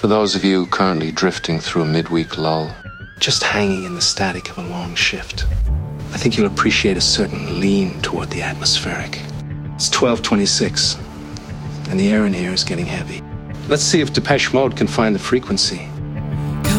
For those of you currently drifting through a midweek lull, just hanging in the static of a long shift, I think you'll appreciate a certain lean toward the atmospheric. It's 12:26, and the air in here is getting heavy. Let's see if Depeche Mode can find the frequency